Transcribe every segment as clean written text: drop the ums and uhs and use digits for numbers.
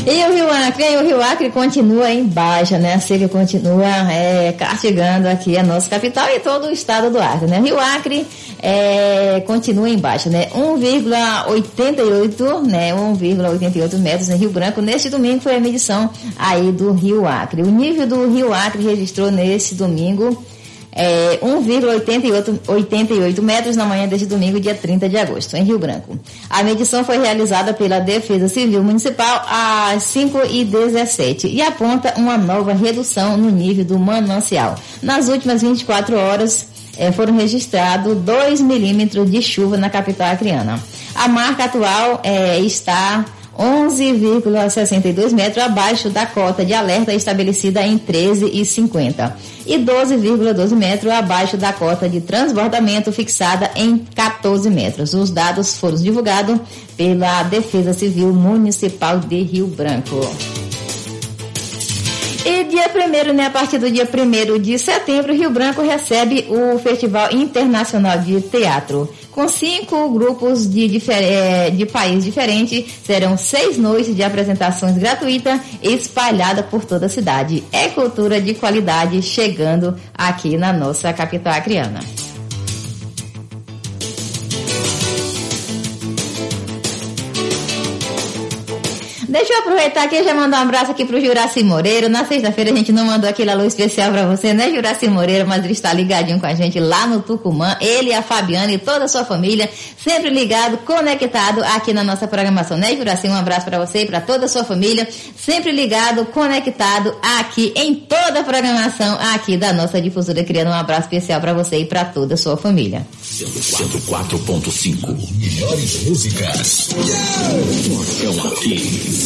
E o Rio Acre continua em baixa, né? A seca continua castigando aqui a nossa capital e todo o estado do Acre, né? Rio Acre continua em baixa, né? 1,88, né? 1,88 metros em Rio Branco. Neste domingo foi a medição aí do Rio Acre. O nível do Rio Acre registrou neste domingo 1,88 metros na manhã deste domingo, dia 30 de agosto, em Rio Branco. A medição foi realizada pela Defesa Civil Municipal às 5h17 e aponta uma nova redução no nível do manancial. Nas últimas 24 horas, foram registrados 2 milímetros de chuva na capital acreana. A marca atual está 11,62 metros abaixo da cota de alerta estabelecida em 13,50 e 12,12 metros abaixo da cota de transbordamento fixada em 14 metros. Os dados foram divulgados pela Defesa Civil Municipal de Rio Branco. E dia 1º, né, a partir do dia 1º de setembro, Rio Branco recebe o Festival Internacional de Teatro. Com 5 grupos de países diferentes, serão 6 noites de apresentações gratuitas espalhadas por toda a cidade. É cultura de qualidade chegando aqui na nossa capital acreana. Deixa eu aproveitar aqui e já mandar um abraço aqui pro Juraci Moreira. Na sexta-feira a gente não mandou aquele alô especial pra você, né, Juraci Moreira? Mas ele está ligadinho com a gente lá no Tucumã. Ele, a Fabiana e toda a sua família, sempre ligado, conectado aqui na nossa programação, né, Juraci? Um abraço pra você e pra toda a sua família, sempre ligado, conectado aqui em toda a programação aqui da nossa difusora, criando um abraço especial pra você e pra toda a sua família. 104.5 melhores músicas. Estão aqui.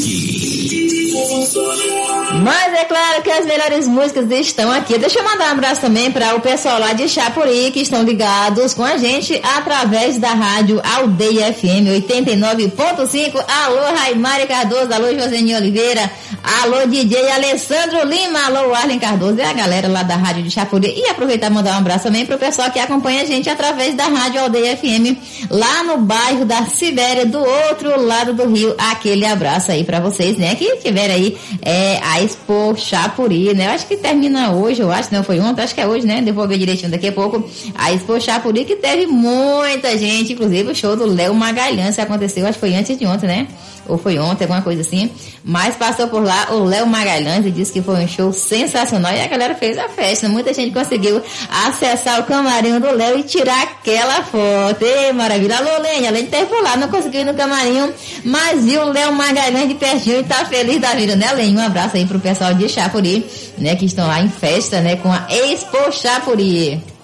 Mas é claro que as melhores músicas estão aqui. Deixa eu mandar um abraço também para o pessoal lá de Chapuri, que estão ligados com a gente através da rádio Aldeia FM 89.5. Alô, Raimari Cardoso, alô, Joseni Oliveira, alô, DJ Alessandro Lima, alô, Arlen Cardoso, e a galera lá da rádio de Chapuri. E aproveitar e mandar um abraço também para o pessoal que acompanha a gente através da rádio Aldeia FM, lá no bairro da Sibéria, do outro lado do rio. Aquele abraço aí para vocês, né, que tiveram aí a Expo Chapuri, né, eu acho que termina hoje, eu acho, não foi ontem, acho que é hoje, né, depois eu ver direitinho daqui a pouco, a Expo Chapuri, que teve muita gente, inclusive o show do Léo Magalhães aconteceu, acho que foi antes de ontem, né, ou foi ontem, alguma coisa assim, mas passou por lá o Léo Magalhães e disse que foi um show sensacional e a galera fez a festa, muita gente conseguiu acessar o camarim do Léo e tirar aquela foto. Ei, maravilha. Alô, Lênia, além de ter por lá, não conseguiu ir no camarim, mas viu o Léo Magalhães de pertinho e tá feliz da vida, né, Lênia? Um abraço aí pro pessoal de Chapuri, né, que estão lá em festa, né, com a Expo Chapuri.